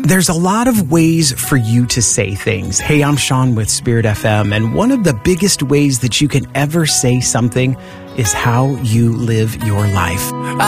There's a lot of ways for you to say things. Hey, I'm Sean with Spirit FM, and one of the biggest ways that you can ever say something is how you live your life.